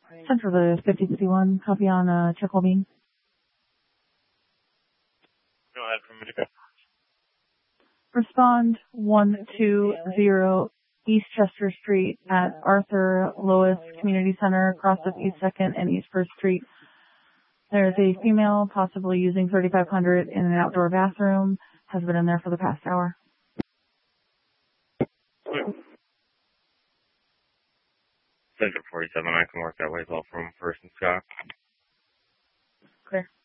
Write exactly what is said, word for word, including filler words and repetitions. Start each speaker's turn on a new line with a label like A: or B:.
A: Central to fifty fifty-one, copy on uh, check hole beam.
B: Go ahead from Utica.
A: Respond one two zero East Chester Street at Arthur Lois Community Center, across of East second and East first Street. There's a female possibly using thirty-five hundred in an outdoor bathroom, has been in there for the past hour.
B: Central forty-seven, I can work that way as well from First and Scott.
A: Clear.